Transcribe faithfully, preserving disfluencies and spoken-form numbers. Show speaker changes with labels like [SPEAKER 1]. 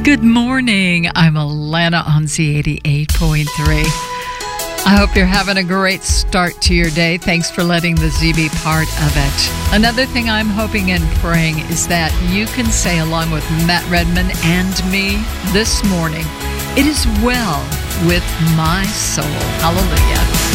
[SPEAKER 1] Good morning. I'm Alana on Z eighty-eight point three. I hope you're having a great start to your day. Thanks for letting the Z be part of it. Another thing I'm hoping and praying is that you can say along with Matt Redman and me this morning, it is well with my soul. Hallelujah.